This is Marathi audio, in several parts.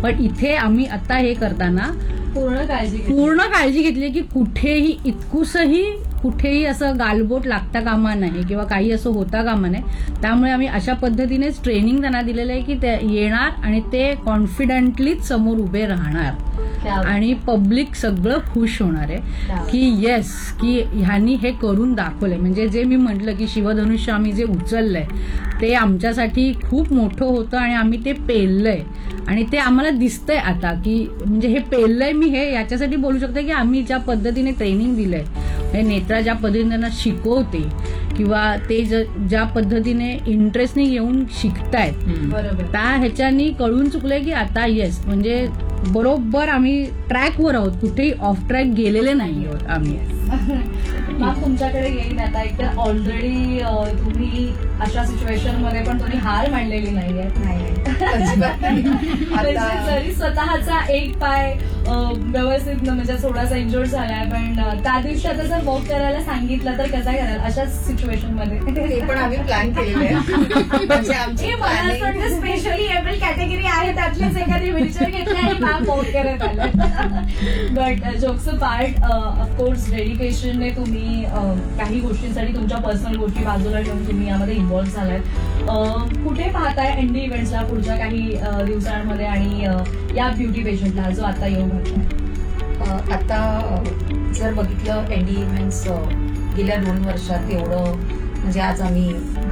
पण इथे आम्ही आता हे करताना पूर्ण काळजी घेतली की कुठेही इतकुसही कुठेही असं गालबोट लागता कामा नाही किंवा काही असं होता कामा नाही. त्यामुळे आम्ही अशा पद्धतीनेच ट्रेनिंग त्यांना दिलेलं आहे की ते येणार आणि ते कॉन्फिडंटलीच समोर उभे राहणार आणि पब्लिक सगळं खुश होणार आहे की येस की ह्यांनी हे करून दाखवलंय. म्हणजे जे मी म्हटलं की शिवधनुष्य आम्ही जे उचललंय ते आमच्यासाठी खूप मोठं होतं आणि आम्ही ते पेललंय आणि ते आम्हाला दिसतंय आता की म्हणजे हे पेललंय. मी हे याच्यासाठी बोलू शकते की आम्ही ज्या पद्धतीने ट्रेनिंग दिलंय, हे नेत्रा ज्या पद्धतीने त्यांना शिकवते किंवा ते ज्या पद्धतीने इंटरेस्टने येऊन शिकतायत, बरोबर, त्या ह्याच्यानी कळून चुकलंय की आता येस म्हणजे बरोबर आम्ही ट्रॅकवर आहोत, कुठेही ऑफ ट्रॅक गेलेले नाही आहोत आम्ही. मग तुमच्याकडे येईन आता. एकतर ऑलरेडी तुम्ही अशा सिच्युएशन मध्ये पण तुम्ही हार मांडलेली नाहीये. जरी स्वतःचा एक पाय व्यवस्थित म्हणजे थोडासा इंजोर्ड झालाय, पण त्या दिवशी आता जर वॉक करायला सांगितलं तर कसा कराल अशा सिच्युएशन मध्ये? ते पण आम्ही प्लॅन केलेले म्हणजे आमची मला असं वाटतं स्पेशली एव्हरी कॅटेगरी आहे त्यातलेच एखादी व्हीलचेअर घेतली आणि मॅम वॉक करत आलं. बट जोक्स पार्ट, ऑफकोर्स डेडिकेशनने तुम्ही काही गोष्टींसाठी तुमच्या पर्सनल गोष्टी बाजूला ठेवून तुम्ही यामध्ये इन्व्हॉल्व्ह झालाय. कुठे पाहताय एनडी इव्हेंट्सला पुढच्या काही दिवसांमध्ये आणि या ब्युटी पेशंटला जो आता योग होता? आता जर बघितलं एनडी इव्हेंट्स गेल्या 2 वर्षात एवढं म्हणजे आज आम्ही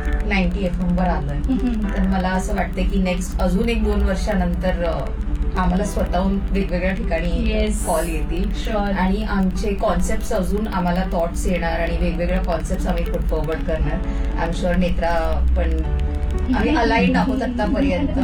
98 नंबर आलोय, तर मला असं वाटतं की नेक्स्ट अजून 1-2 वर्षानंतर आम्हाला स्वतःहून वेगवेगळ्या ठिकाणी कॉल येतील आणि आमचे कॉन्सेप्ट अजून आम्हाला थॉट्स येणार आणि वेगवेगळ्या कॉन्सेप्ट आम्ही पुट फॉरवर्ड करणार. आय एम शुअर नेत्रा पण आम्ही अलाइंड आहोत आतापर्यंत.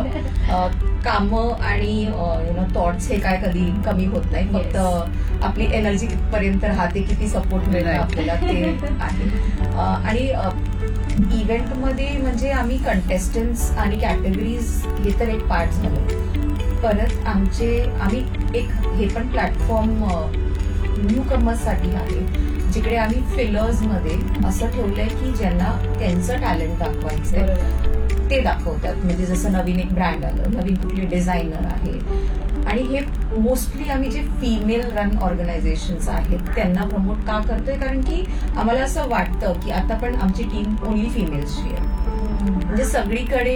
कामं आणि थॉट्स हे काय कधी कमी होत नाही, फक्त आपली एनर्जी कितपर्यंत राहते, किती सपोर्ट मिळणार आपल्याला ते आहे. आणि इव्हेंटमध्ये म्हणजे आम्ही कंटेस्टंट्स आणि कॅटेगरीज हे तर एक पार्ट झालं. परत आम्ही एक हे पण प्लॅटफॉर्म न्यू कमर्ससाठी आहे, जिकडे आम्ही फिलर्स मध्ये असं ठेवलंय की ज्यांना त्यांचं टॅलेंट दाखवायचंय ते दाखवतात. म्हणजे जसं नवीन एक ब्रँड आलं, नवीन कुठले डिझायनर आहे, आणि हे मोस्टली आम्ही जे फिमेल रन ऑर्गनायझेशन्स आहेत त्यांना प्रमोट का करतोय, कारण की आम्हाला असं वाटतं की आता पण आमची टीम ओनली फिमेल्सची आहे. म्हणजे सगळीकडे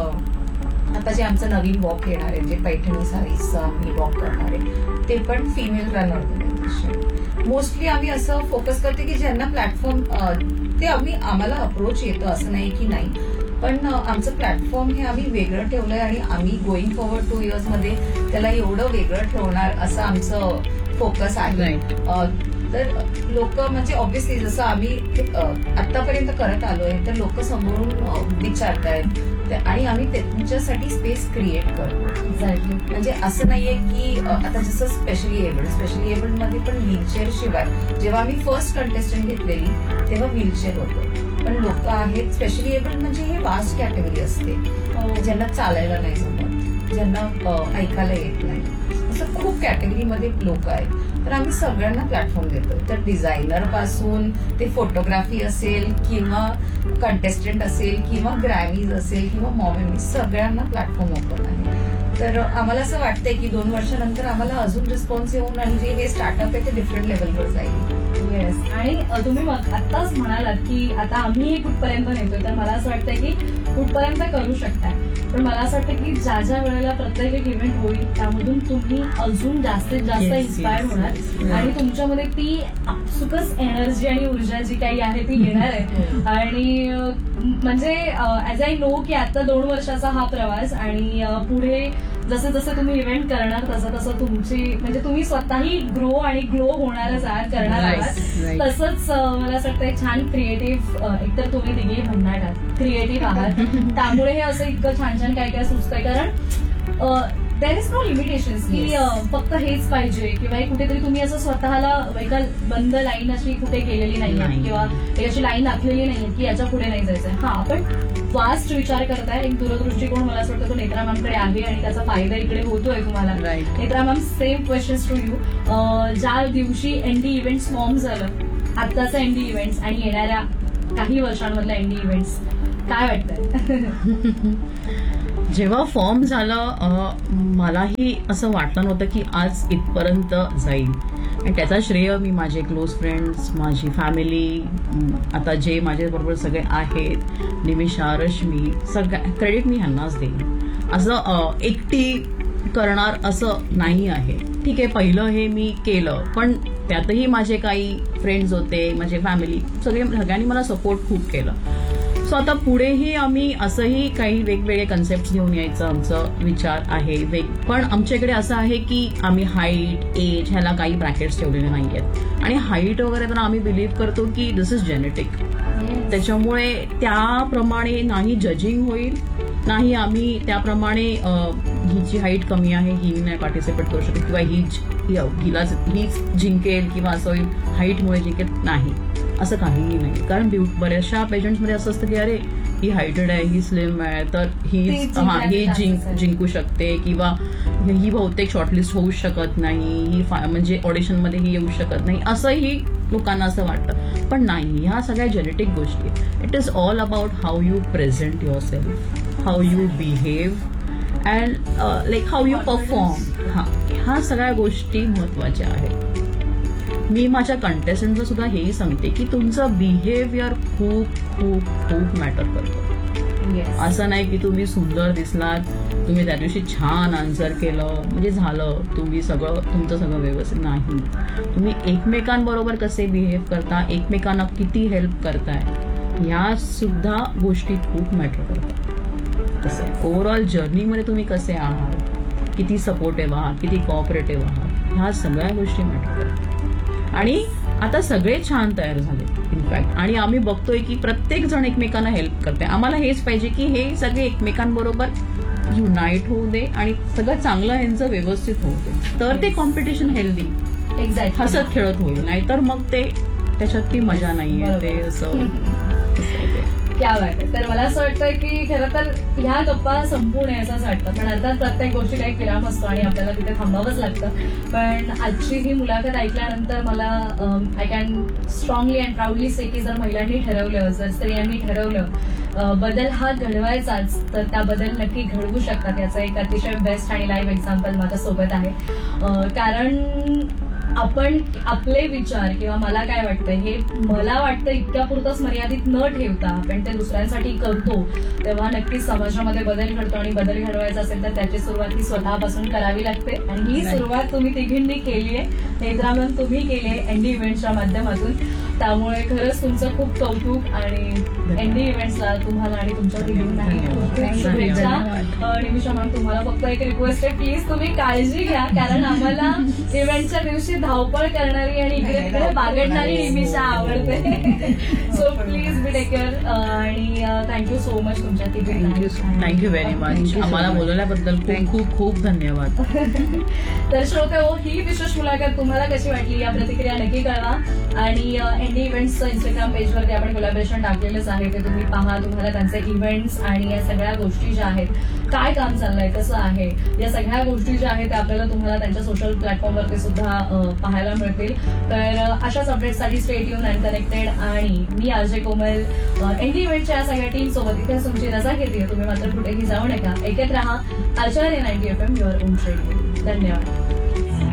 आता जे आमचं नवीन वॉक येणार आहे, जे पैठणी साडीचं आम्ही वॉक करणार आहे, ते पण फिमेल रन ऑर्गनायझेशन. मोस्टली आम्ही असं फोकस करते की ज्यांना प्लॅटफॉर्म ते आम्हाला अप्रोच येतं, असं नाही की नाही, पण आमचं प्लॅटफॉर्म हे आम्ही वेगळं ठेवलंय आणि आम्ही गोईंग फॉरवर्ड 2 इयर्स मध्ये त्याला एवढं वेगळं ठेवणार असं आमचं फोकस आहे. तर लोक म्हणजे ऑब्व्हियसली जसं आम्ही आतापर्यंत करत आलोय, तर लोक समोरून विचारतायत आणि आम्ही त्यांच्यासाठी स्पेस क्रिएट करतो. म्हणजे असं नाहीये की आता जसं स्पेशली एबल्ड मध्ये पण व्हीलचेअर शिवाय जेव्हा आम्ही फर्स्ट कंटेस्टंट घेतलेली तेव्हा व्हीलचेअर होतं, पण लोक आहेत स्पेशली एबल्ड म्हणजे हे वास्ट कॅटेगरी असते, ज्यांना चालायला नाही जमत, ज्यांना ऐकायला येत नाही, असं खूप कॅटेगरीमध्ये लोक आहेत. तर आम्ही सगळ्यांना प्लॅटफॉर्म देतो. तर डिझायनर पासून ते फोटोग्राफी असेल किंवा कंटेस्टंट असेल किंवा ग्रॅमीज असेल किंवा मॉमेंट, सगळ्यांना प्लॅटफॉर्म ओपन आहे. तर आम्हाला असं वाटतंय की 2 वर्षानंतर आम्हाला अजून रिस्पॉन्स येऊन आणि जे हे स्टार्टअप आहे ते डिफरंट लेवलवर जाईल. येस. आणि तुम्ही आत्ताच म्हणालात की आता आम्ही हे कुठपर्यंत नेतोय, तर मला असं वाटतं की कुठपर्यंत करू शकताय, पण मला असं वाटतं की ज्या ज्या वेळेला प्रत्येक एक इव्हेंट होईल त्यामधून तुम्ही अजून जास्तीत जास्त इन्स्पायर होणार आणि तुमच्यामध्ये ती आपसुकच एनर्जी आणि ऊर्जा जी काही आहे ती येणार आहे. आणि म्हणजे ऍज आय नो की आता 2 वर्षाचा हा प्रवास आणि पुढे जसं जसं तुम्ही इव्हेंट करणार तसं तसं तुमची म्हणजे तुम्ही स्वतःही ग्रो आणि ग्लो होणारच आहात, करणार आहात. तसंच मला असं वाटतं छान क्रिएटिव्ह, एकतर तुम्ही तिघे भन्नाट आहात, क्रिएटिव्ह आहात, त्यामुळे हे असं इतकं छान छान काय काय सुचतंय. कारण देर इज नो लिमिटेशन्स की फक्त हेच पाहिजे किंवा कुठेतरी तुम्ही असं स्वतःला एका बंद लाईन अशी कुठे केलेली नाहीये किंवा एक अशी लाईन आखलेली नाहीये की याच्या पुढे नाही जायचंय. हा, आपण वास्ट विचार करताय, एक दूरदृष्टिकोन मला असं वाटतं तो नेत्रा मॅमकडे आहे आणि त्याचा फायदा इकडे होतोय तुम्हाला. Netra ma'am, same questions to you. ज्या दिवशी एनडी इव्हेंट्स फॉर्म झालं, आत्ताचं एनडी इव्हेंट्स आणि येणाऱ्या काही वर्षांमधल्या एनडी इव्हेंट्स, काय वाटतंय? जेव्हा फॉर्म झालं मलाही असं वाटलं नव्हतं की आज इथपर्यंत जाईल आणि त्याचा श्रेय मी माझे क्लोज फ्रेंड्स, माझी फॅमिली, आता जे माझ्याबरोबर सगळे आहेत, निमिषा, रश्मी, सगळ्या क्रेडिट मी ह्यांनाच देईन. असं एकटी करणार असं नाही आहे. ठीक आहे, पहिलं हे मी केलं, पण त्यातही माझे काही फ्रेंड्स होते, माझे फॅमिली, सगळ्यांनी मला सपोर्ट खूप केलं. सो आता पुढेही आम्ही असंही काही वेगवेगळे कन्सेप्ट घेऊन यायचा आमचा विचार आहे. पण आमच्याकडे असं आहे की आम्ही हाईट, एज ह्याला काही ब्रॅकेट्स ठेवलेले नाहीयेत आणि हाईट वगैरे तर आम्ही बिलीव्ह करतो की दिस इज जेनेटिक. त्याच्यामुळे त्याप्रमाणे नाही जजिंग होईल, नाही आम्ही त्याप्रमाणे हिची हाईट कमी आहे, ही नाही पार्टिसिपेट करू शकत किंवा हीच जिंकेल किंवा असं होईल हाईटमुळे जिंकेल, नाही, असं काहीही नाही. कारण बऱ्याचशा पेशंट्समध्ये असं असतं की अरे ही हायटेड आहे, ही स्लिम आहे, तर ही जिंकू शकते किंवा ही बहुतेक शॉर्टलिस्ट होऊ शकत नाही, ही म्हणजे ऑडिशनमध्ये ही येऊ शकत नाही, असंही लोकांना असं वाटतं. पण नाही, ह्या सगळ्या जेनेटिक गोष्टी, it is all about how you present your self, how you behave and like how you perform. ह्या सगळ्या गोष्टी महत्वाच्या आहेत. मी माझ्या कंटेस्टंटला सुद्धा हेही सांगते की तुमचं बिहेवियर खूप खूप खूप मॅटर करतो. असं नाही की तुम्ही सुंदर दिसलात, तुम्ही त्या दिवशी छान आन्सर केलं म्हणजे झालं, तुमचं सगळं व्यवस्थित नाही. तुम्ही एकमेकांबरोबर कसे बिहेव करता, एकमेकांना किती हेल्प करताय, ह्या सुद्धा गोष्टी खूप मॅटर करतात. तसं ओव्हरऑल जर्नीमध्ये तुम्ही कसे आहात, किती सपोर्टिव्ह आहात, किती कोऑपरेटिव्ह आहात, ह्या सगळ्या गोष्टी मॅटर करतात. आणि आता सगळे छान तयार झाले इनफॅक्ट, आणि आम्ही बघतोय की प्रत्येक जण एकमेकांना हेल्प करते. आम्हाला हेच पाहिजे की हे सगळे एकमेकांबरोबर युनाईट होऊ दे आणि सगळं चांगलं यांचं व्यवस्थित होऊ दे, तर ते कॉम्पिटिशन हेल्दी एक्झॅक्ट हसत खेळत होईल. नाहीतर मग ते त्याच्यात ती मजा नाहीये. ते असं क्या वाटतं. तर मला असं वाटतं की खरं तर ह्या गप्पा संपू नये असंच वाटतं, पण अर्थात प्रत्येक गोष्टीला एक विराम असतो आणि आपल्याला तिथे थांबावंच लागतं. पण आजची ही मुलाखत ऐकल्यानंतर मला I can strongly and proudly से की जर महिलांनी ठरवलं, जर स्त्रियांनी ठरवलं बदल हा घडवायचाच, तर त्या बदल नक्की घडवू शकतात. याचं एक अतिशय बेस्ट आणि लाईव्ह एक्झाम्पल माझ्यासोबत आहे. कारण आपण आपले विचार किंवा मला काय वाटतं हे मला वाटतं इतक्यापुरतंच मर्यादित न ठेवता आपण ते दुसऱ्यांसाठी करतो, तेव्हा नक्कीच समाजामध्ये बदल घडतो. आणि बदल घडवायचा असेल तर त्याची सुरुवात ही स्वतःपासून करावी लागते आणि ही सुरुवात तुम्ही तिघींनी केली आहे, नेत्रामन तुम्ही केली आहे एनडी इव्हेंट्सच्या माध्यमातून. त्यामुळे खरंच तुमचं खूप कौतुक आणि एनडी इव्हेंट्सला तुम्हाला आणि तुमच्या तिघींनाही खूप खूप शुभेच्छा. निमिषा मॅम, तुम्हाला फक्त एक रिक्वेस्ट आहे, प्लीज तुम्ही काळजी घ्या, कारण आम्हाला इव्हेंटच्या दिवशी धावपळ करणारी आणि इकडे तिकडे बागडणारी निमिषा आवडते. So please be take care आणि थँक्यू सो मच तुमच्या तिघींना. Thank you very much. आम्हाला बोलवल्याबद्दल खूप खूप खूप धन्यवाद. तर श्रोते हो, ही विशेष मुलाखत तुम्हाला कशी वाटली या प्रतिक्रिया नक्की कळवा. आणि एनडी इव्हेंट्सचं इंस्टाग्राम पेजवरती आपण कोलॅबोरेशन टाकलेलंच आहे, ते तुम्ही पहा. तुम्हाला त्यांचे इव्हेंट्स आणि या सगळ्या गोष्टी ज्या आहेत, काय काम चाललंय, कसं आहे, या सगळ्या गोष्टी ज्या आहेत त्या आपल्याला तुम्हाला त्यांच्या सोशल प्लॅटफॉर्मवरती सुद्धा पाहायला मिळतील. तर अशाच अपडेट्ससाठी स्टे ट्यून अँड कनेक्टेड. आणि मी अजय कोमल एनडी इव्हेंटच्या या सगळ्या टीम सोबत इथे तुमची रजा घेते. तुम्ही मात्र कुठेही जाऊ नका, ऐकत राहा आचार्य 90 FM युअर ओन रेडिओ. धन्यवाद.